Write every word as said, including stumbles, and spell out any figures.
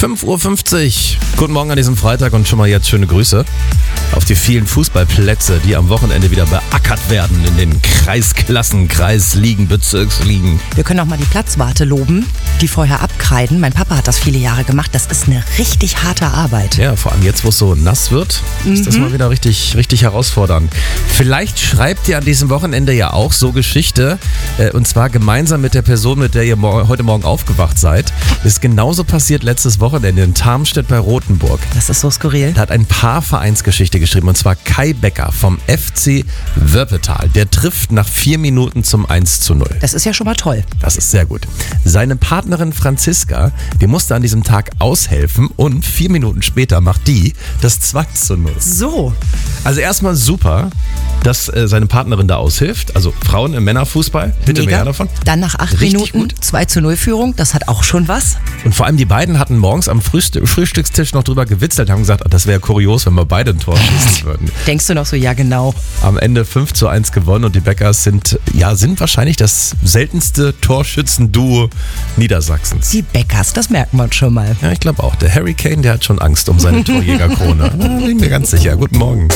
fünf Uhr fünfzig. Guten Morgen an diesem Freitag und schon mal jetzt schöne Grüße auf die vielen Fußballplätze, die am Wochenende wieder beackert werden in den Kreisklassen, Kreisligen, Bezirksligen. Wir können auch mal die Platzwarte loben, die vorher abkreiden. Mein Papa hat das viele Jahre gemacht. Das ist eine richtig harte Arbeit. Ja, vor allem jetzt, wo es so nass wird, ist Mhm. das mal wieder richtig, richtig herausfordernd. Vielleicht schreibt ihr an diesem Wochenende ja auch so Geschichte, äh, und zwar gemeinsam mit der Person, mit der ihr mor- heute Morgen aufgewacht seid. Ist genauso passiert letztes Wochenende in Tarmstedt bei Rothenburg. Das ist so skurril. Da hat ein Paar Vereinsgeschichte geschrieben, und zwar Kai Becker vom F C Wörpetal. Der trifft nach vier Minuten zum eins zu null. Das ist ja schon mal toll. Das ist sehr gut. Seine Partnerin Franziska, die musste an diesem Tag aushelfen und vier Minuten später macht die das zwei zu null. So. Also erstmal super, dass äh, seine Partnerin da aushilft. Also Frauen im Männerfußball, bitte mehr davon. Dann nach acht Richtig Minuten zwei zu null Führung. Das hat auch schon was. Und vor allem die beiden hatten morgens am Frühst- Frühstückstisch noch drüber gewitzelt, haben gesagt, ah, das wäre kurios, wenn wir beide ein Tor schießen würden. Denkst du noch so, ja genau. Am Ende fünf zu eins gewonnen und die Beckers sind, ja, sind wahrscheinlich das seltenste Torschützenduo Niedersachsens. Die Beckers, das merkt man schon mal. Ja, ich glaube auch. Der Harry Kane, der hat schon Angst um seine Torjägerkrone. Bin mir ganz sicher. Guten Morgen.